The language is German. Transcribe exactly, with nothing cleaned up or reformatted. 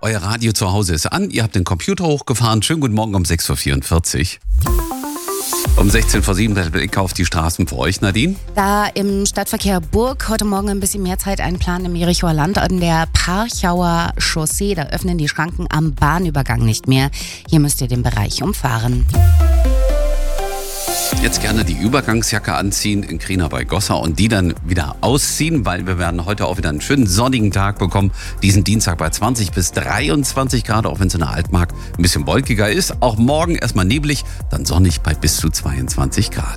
euer Radio zu Hause ist an, ihr habt den Computer hochgefahren. Schönen guten Morgen um sechs Uhr vierundvierzig. Um sechzehn vor sieben der Blick auf die Straßen für euch, Nadine. Da im Stadtverkehr Burg heute Morgen ein bisschen mehr Zeit einplanen im Jerichoer Land an der Parchauer Chaussee. Da öffnen die Schranken am Bahnübergang nicht mehr. Hier müsst ihr den Bereich umfahren. Jetzt gerne die Übergangsjacke anziehen in Krina bei Gossa und die dann wieder ausziehen, weil wir werden heute auch wieder einen schönen sonnigen Tag bekommen. Diesen Dienstag bei zwanzig bis dreiundzwanzig Grad, auch wenn es in der Altmark ein bisschen wolkiger ist. Auch morgen erstmal neblig, dann sonnig bei bis zu zweiundzwanzig Grad.